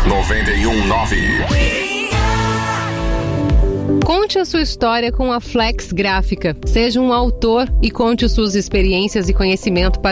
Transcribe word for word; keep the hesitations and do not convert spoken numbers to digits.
noventa e um nove. Conte a sua história com a Flex Gráfica. Seja um autor e conte suas experiências e conhecimento para